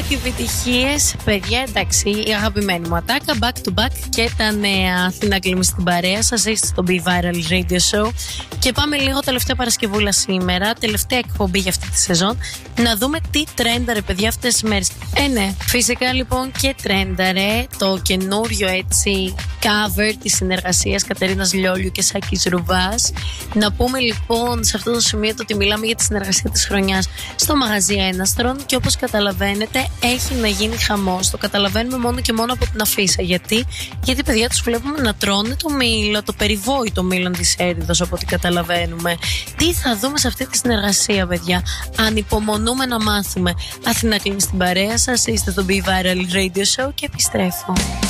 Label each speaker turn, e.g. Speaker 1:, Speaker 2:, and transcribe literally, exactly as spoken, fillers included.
Speaker 1: back επιτυχίες. Παιδιά, εντάξει, η αγαπημένη μου ατάκα, back to back και τα νέα. Αθήνα Κλίμη στην παρέα σας, είστε στο Be Viral Radio Show. Και πάμε λίγο τελευταία Παρασκευούλα σήμερα, τελευταία εκπομπή για αυτή τη σεζόν, να δούμε τι τρένταρε, παιδιά, αυτές τις μέρες. Ε, ναι, φυσικά λοιπόν και τρένταρε το καινούριο έτσι cover της συνεργασίας Κατερίνας Λιόλιου και Σάκης Ρουβάς. Να πούμε λοιπόν σε αυτό το σημείο το ότι μιλάμε για τη συνεργασία της χρονιάς στο μαγαζί Έναστρον και όπως καταλαβαίνετε έχει να γίνει χαμός. Το καταλαβαίνουμε μόνο και μόνο από την αφίσα. Γιατί, Γιατί παιδιά τους βλέπουμε να τρώνε το μήλο, το περιβόητο μήλο της έρηδος από ό,τι καταλαβαίνουμε. Τι θα δούμε σε αυτή τη συνεργασία, παιδιά? Ανυπομονούμε να μάθουμε. Αθήνα Κλίμη στην παρέα σας, είστε στο Be Viral Radio Show και επιστρέφω.